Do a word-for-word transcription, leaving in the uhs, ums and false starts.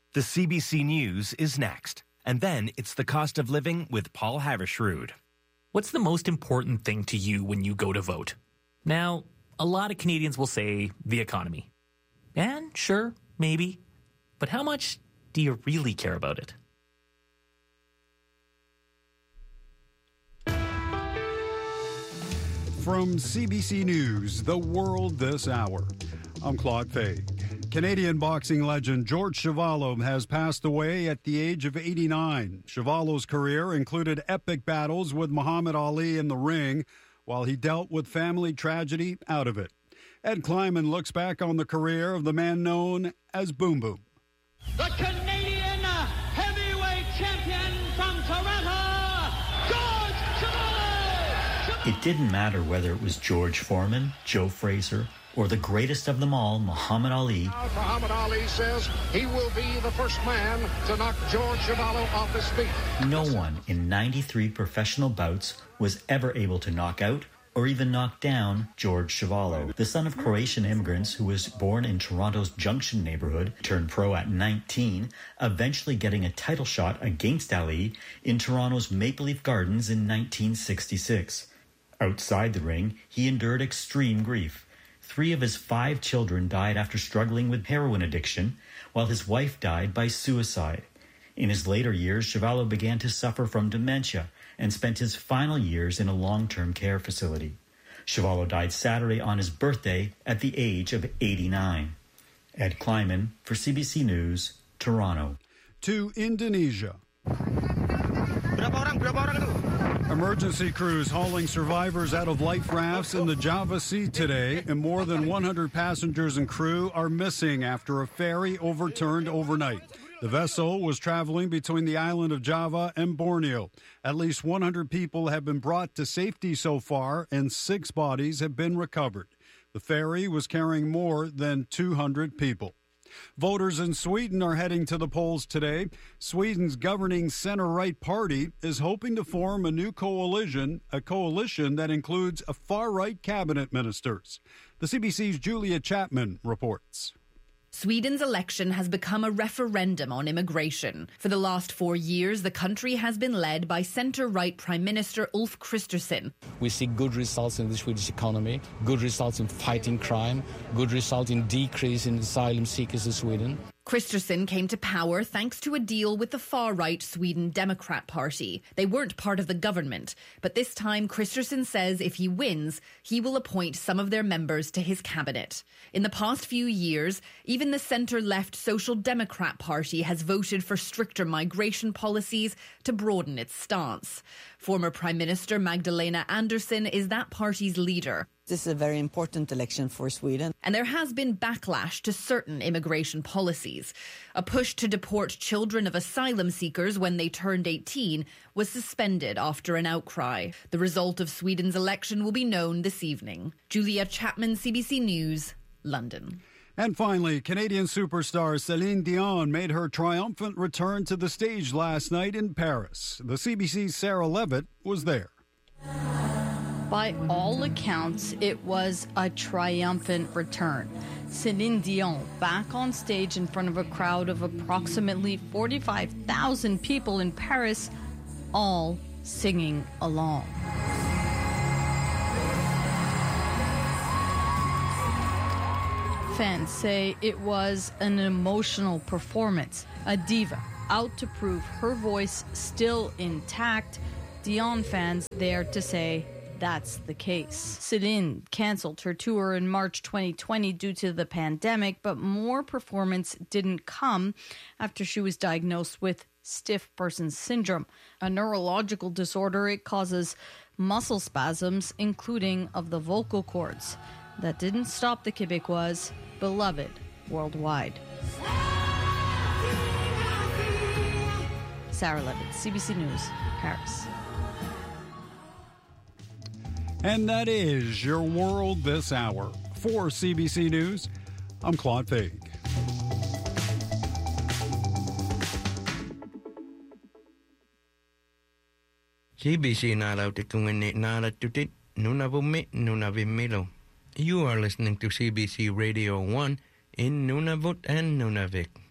The C B C News is next. And then it's the cost of living with Paul Havershrud. What's the most important thing to you when you go to vote? Now, a lot of Canadians will say the economy. And sure, maybe. But how much do you really care about it? From C B C News, The World This Hour, I'm Claude Fay. Canadian boxing legend George Chuvalo has passed away at the age of eighty-nine. Chuvalo's career included epic battles with Muhammad Ali in the ring, while he dealt with family tragedy out of it. Ed Kleiman looks back on the career of the man known as Boom Boom. The Canadian heavyweight champion from Toronto, George Chuvalo! It didn't matter whether it was George Foreman, Joe Frazier, or the greatest of them all, Muhammad Ali. Muhammad Ali says he will be the first man to knock George Chuvalo off his feet. No one in ninety-three professional bouts was ever able to knock out or even knock down George Chuvalo. The son of Croatian immigrants who was born in Toronto's Junction neighborhood, turned pro at nineteen, eventually getting a title shot against Ali in Toronto's Maple Leaf Gardens in nineteen sixty-six. Outside the ring, he endured extreme grief. Three of his five children died after struggling with heroin addiction, while his wife died by suicide. In his later years, Chuvalo began to suffer from dementia and spent his final years in a long-term care facility. Chuvalo died Saturday on his birthday at the age of eighty-nine. Ed Kleiman for C B C News, Toronto. To Indonesia. Emergency crews hauling survivors out of life rafts in the Java Sea today, and more than one hundred passengers and crew are missing after a ferry overturned overnight. The vessel was traveling between the island of Java and Borneo. At least one hundred people have been brought to safety so far, and six bodies have been recovered. The ferry was carrying more than two hundred people. Voters in Sweden are heading to the polls today. Sweden's governing center-right party is hoping to form a new coalition, a coalition that includes a far-right cabinet ministers. The C B C's Julia Chapman reports. Sweden's election has become a referendum on immigration. For the last four years, the country has been led by centre-right Prime Minister Ulf Kristersson. We see good results in the Swedish economy, good results in fighting crime, good results in decrease in asylum seekers in Sweden. Kristersson came to power thanks to a deal with the far-right Sweden Democrat Party. They weren't part of the government, but this time Kristersson says if he wins, he will appoint some of their members to his cabinet. In the past few years, even the centre-left Social Democrat Party has voted for stricter migration policies to broaden its stance. Former Prime Minister Magdalena Andersson is that party's leader. This is a very important election for Sweden. And there has been backlash to certain immigration policies. A push to deport children of asylum seekers when they turned eighteen was suspended after an outcry. The result of Sweden's election will be known this evening. Julia Chapman, C B C News, London. And finally, Canadian superstar Celine Dion made her triumphant return to the stage last night in Paris. The C B C's Sarah Levitt was there. By all accounts, it was a triumphant return. Celine Dion back on stage in front of a crowd of approximately forty-five thousand people in Paris, all singing along. Fans say it was an emotional performance. A diva out to prove her voice still intact. Dion fans there to say that's the case. Celine cancelled her tour in March twenty twenty due to the pandemic, but more performance didn't come after she was diagnosed with stiff person syndrome, a neurological disorder. It causes muscle spasms, including of the vocal cords. That didn't stop the Québécois, beloved worldwide. Sarah Levitt, C B C News, Paris. And that is your world this hour. For C B C News, I'm Claude Faig. C B C nalaw tikungan nala tutit nunavumi nunavimilo. You are listening to C B C Radio one in Nunavut and Nunavik.